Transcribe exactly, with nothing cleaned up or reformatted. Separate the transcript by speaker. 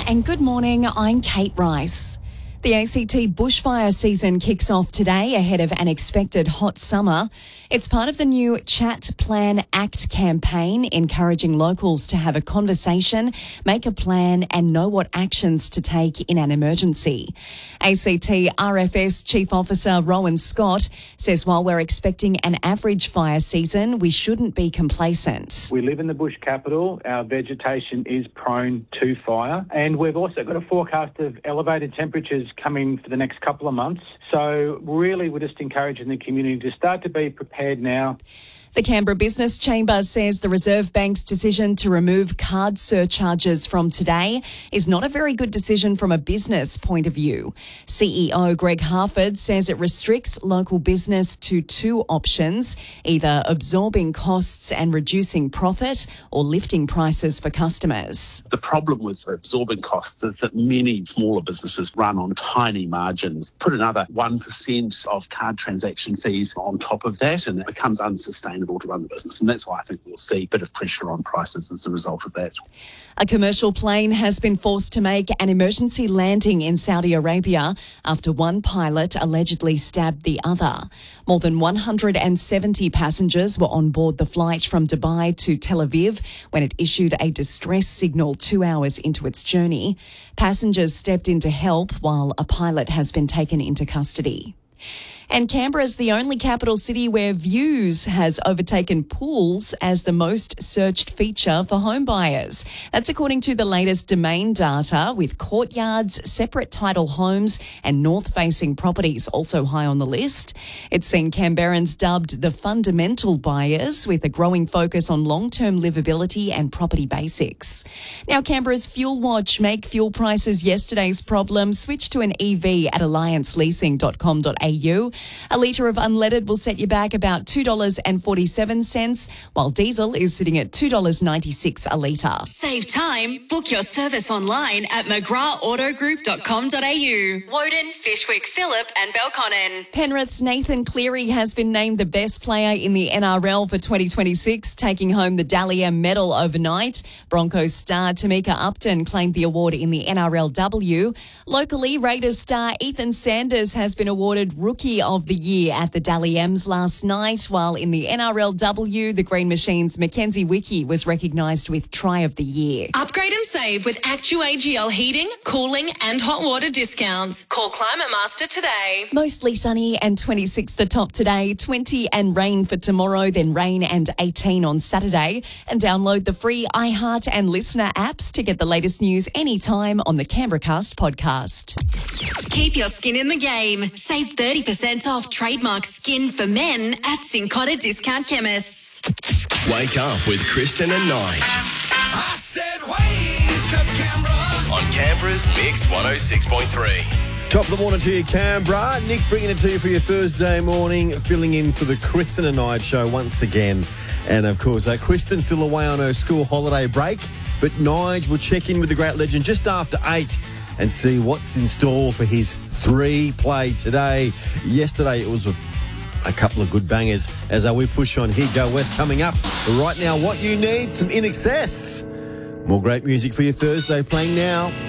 Speaker 1: And good morning, I'm Kate Rice. The A C T bushfire season kicks off today ahead of an expected hot summer. It's part of the new Chat, Plan, Act campaign, encouraging locals to have a conversation, make a plan and know what actions to take in an emergency. A C T R F S Chief Officer Rowan Scott says while we're expecting an average fire season, we shouldn't be complacent.
Speaker 2: We live in the bush capital. Our vegetation is prone to fire, and we've also got a forecast of elevated temperatures coming for the next couple of months. So really we're just encouraging the community to start to be prepared now.
Speaker 1: The Canberra Business Chamber says the Reserve Bank's decision to remove card surcharges from today is not a very good decision from a business point of view. C E O Greg Harford says it restricts local business to two options, either absorbing costs and reducing profit or lifting prices for customers.
Speaker 3: The problem with absorbing costs is that many smaller businesses run on tiny margins. Put another one percent of card transaction fees on top of that and it becomes unsustainable to run the business, and that's why I think we'll see a bit of pressure on prices as a result of that.
Speaker 1: A commercial plane has been forced to make an emergency landing in Saudi Arabia after one pilot allegedly stabbed the other. More than one hundred seventy passengers were on board the flight from Dubai to Tel Aviv when it issued a distress signal two hours into its journey. Passengers stepped in to help while a pilot has been taken into custody. And Canberra is the only capital city where Views has overtaken Pools as the most searched feature for home buyers. That's according to the latest Domain data, with courtyards, separate title homes and north-facing properties also high on the list. It's seen Canberrans dubbed the fundamental buyers, with a growing focus on long-term livability and property basics. Now, Canberra's Fuel Watch make fuel prices yesterday's problem. Switch to an E V at alliance leasing dot com dot a u. A litre of unleaded will set you back about two dollars forty-seven, while diesel is sitting at two dollars ninety-six a litre.
Speaker 4: Save time. Book your service online at mcgrath auto group dot com dot a u. Woden, Fishwick, Phillip and Belconnen.
Speaker 1: Penrith's Nathan Cleary has been named the best player in the N R L for twenty twenty-six, taking home the Dally M medal overnight. Broncos star Tamika Upton claimed the award in the N R L W. Locally, Raiders star Ethan Sanders has been awarded Rookie of the Year at the Dally M's last night, while in the N R L W, the Green Machine's Mackenzie Wiki was recognised with Try of the Year.
Speaker 4: Upgrade and save with Actu A G L heating, cooling and hot water discounts. Call Climate Master today.
Speaker 1: Mostly sunny and twenty-six the top today, twenty and rain for tomorrow, then rain and eighteen on Saturday. And download the free iHeart and Listener apps to get the latest news anytime on the Canberra Cast podcast.
Speaker 4: Keep your skin in the game. Save thirty percent off trademark skin for men at Cincotta Discount Chemists.
Speaker 5: Wake up with Kristen and Nige.
Speaker 6: I said wake up, Canberra.
Speaker 5: On Canberra's Mix one oh six point three.
Speaker 7: Top of the morning to you, Canberra. Nick bringing it to you for your Thursday morning, filling in for the Kristen and Nige show once again. And, of course, uh, Kristen's still away on her school holiday break, but Nige will check in with the great legend just after eight and see what's in store for his three play today. Yesterday it was a, a couple of good bangers as uh, we push on. Here Go West coming up. But right now, what you need, some In Excess. More great music for your Thursday playing now.